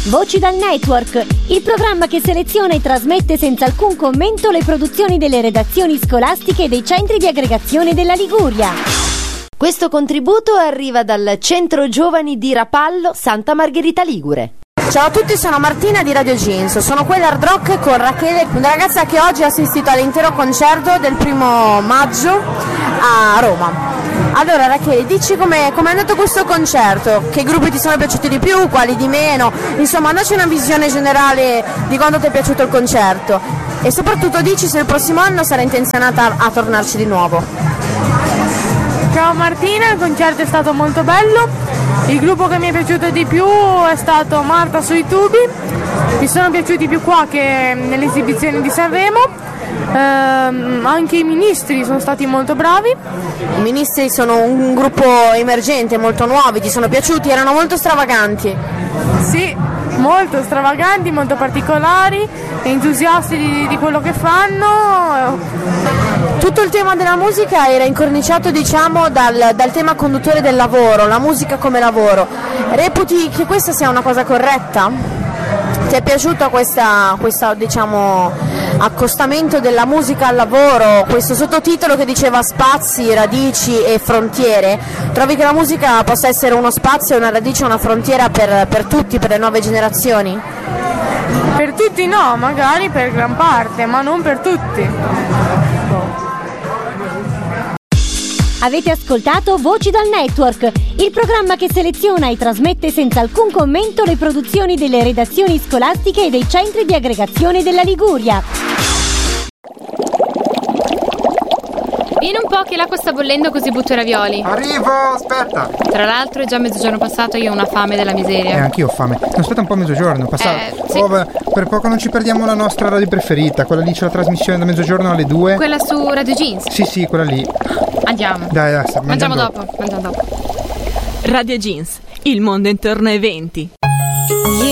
Voci dal Network, il programma che seleziona e trasmette senza alcun commento le produzioni delle redazioni scolastiche e dei centri di aggregazione della Liguria. Questo contributo arriva dal Centro Giovani di Rapallo, Santa Margherita Ligure. Ciao a tutti, sono Martina di Radio Jeans, sono qui all'Hard Rock con Rachele, una ragazza che oggi ha assistito all'intero concerto del 1 maggio a Roma. Allora Rachele, dici com'è andato questo concerto, che gruppi ti sono piaciuti di più, quali di meno, insomma dacci una visione generale di quanto ti è piaciuto il concerto e soprattutto dici se il prossimo anno sarai intenzionata a tornarci di nuovo. Ciao Martina, il concerto è stato molto bello, il gruppo che mi è piaciuto di più è stato Marta sui tubi, mi sono piaciuti più qua che nelle esibizioni di Sanremo. Anche i Ministri sono stati molto bravi. I Ministri sono un gruppo emergente, molto nuovi, ti sono piaciuti? Erano molto stravaganti. Sì, molto stravaganti, molto particolari, entusiasti di quello che fanno. Tutto il tema della musica era incorniciato, diciamo, dal tema conduttore del lavoro, la musica come lavoro. Reputi che questa sia una cosa corretta? Ti è piaciuto questa diciamo accostamento della musica al lavoro, questo sottotitolo che diceva spazi, radici e frontiere? Trovi che la musica possa essere uno spazio, una radice, una frontiera per tutti, per le nuove generazioni? Per tutti no, magari per gran parte, ma non per tutti. Avete ascoltato Voci dal Network, il programma che seleziona e trasmette senza alcun commento le produzioni delle redazioni scolastiche e dei centri di aggregazione della Liguria. Vieni un po' che l'acqua sta bollendo, così butto i ravioli. Arrivo, aspetta. Tra l'altro è già mezzogiorno passato, io ho una fame della miseria. Anch'io ho fame. No, aspetta un po', mezzogiorno passato. Sì. Oh, beh, per poco non ci perdiamo la nostra radio preferita. Quella lì c'è la trasmissione da mezzogiorno alle 2. Quella su Radio Jeans? Sì, quella lì. Andiamo. Dai, Mangiamo dopo. Radio Jeans, il mondo intorno ai 20.